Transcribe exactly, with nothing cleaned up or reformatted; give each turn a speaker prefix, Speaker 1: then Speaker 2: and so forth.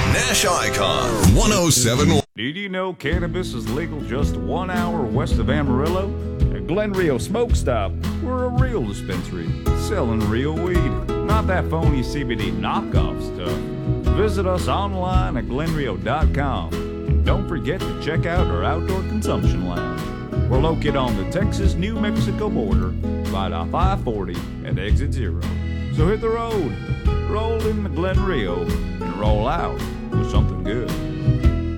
Speaker 1: Nash Icon one oh seven point one.
Speaker 2: Did you know cannabis is legal just one hour west of Amarillo? At Glen Rio Smoke Stop, we're a real dispensary selling real weed, not that phony C B D knockoff stuff. Visit us online at glen rio dot com. And don't forget to check out our outdoor consumption lounge. We're located on the Texas-New Mexico border, right off I forty at exit zero. So hit the road, roll into Glen Rio, and roll out with something good.